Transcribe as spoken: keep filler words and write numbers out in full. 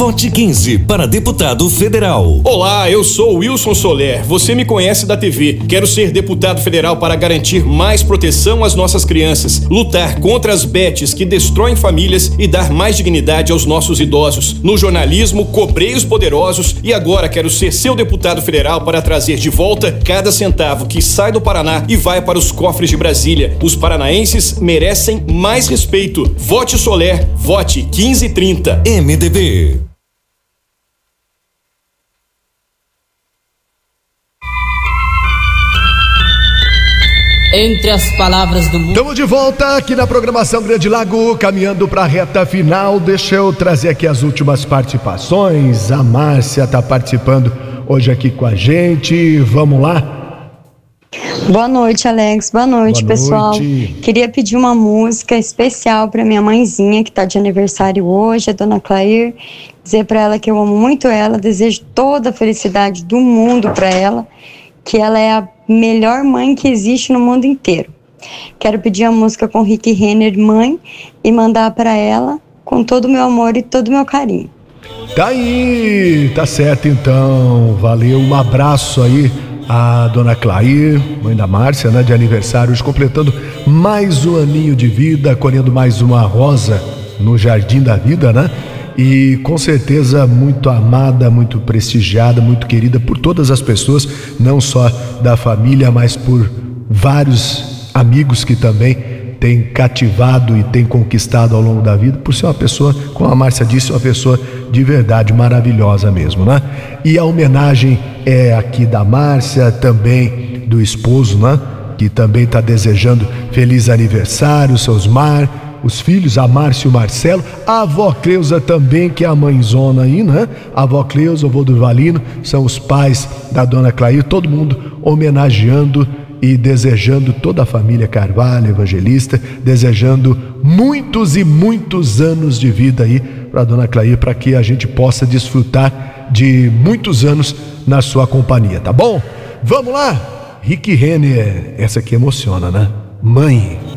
Vote quinze para deputado federal. Olá, eu sou Wilson Soler. Você me conhece da T V. Quero ser deputado federal para garantir mais proteção às nossas crianças, lutar contra as betes que destroem famílias e dar mais dignidade aos nossos idosos. No jornalismo, cobrei os poderosos e agora quero ser seu deputado federal para trazer de volta cada centavo que sai do Paraná e vai para os cofres de Brasília. Os paranaenses merecem mais respeito. Vote Soler, vote quinze trinta. M D B. Entre as palavras do mundo. Estamos de volta aqui na programação Grande Lago, caminhando para a reta final. Deixa eu trazer aqui as últimas participações. A Márcia está participando hoje aqui com a gente. Vamos lá. Boa noite, Alex. Boa noite, Boa pessoal. Noite. Queria pedir uma música especial para minha mãezinha, que está de aniversário hoje, a dona Clair. Dizer para ela que eu amo muito ela, desejo toda a felicidade do mundo para ela, que ela é a melhor mãe que existe no mundo inteiro. Quero pedir a música com Rick Renner, Mãe, e mandar para ela com todo o meu amor e todo o meu carinho. Tá aí, tá certo então. Valeu, um abraço aí a dona Clair, mãe da Márcia, né, de aniversário, hoje completando mais um aninho de vida, colhendo mais uma rosa no jardim da vida, né? E com certeza muito amada, muito prestigiada, muito querida por todas as pessoas, não só da família, mas por vários amigos que também têm cativado e têm conquistado ao longo da vida, por ser uma pessoa, como a Márcia disse, uma pessoa de verdade maravilhosa mesmo, né? E a homenagem é aqui da Márcia, também do esposo, né? Que também está desejando feliz aniversário, seus Mar, os filhos, a Márcia e o Marcelo, a avó Cleusa também, que é a mãezona aí, né? A avó Cleusa, o avô do Valino, são os pais da dona Clair, todo mundo homenageando e desejando toda a família Carvalho, Evangelista, desejando muitos e muitos anos de vida aí para a dona Clair, para que a gente possa desfrutar de muitos anos na sua companhia, tá bom? Vamos lá? Rick Renner, essa aqui emociona, né? Mãe.